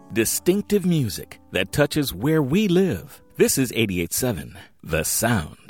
Distinctive music that touches where we live. This is 88.7 The Sound.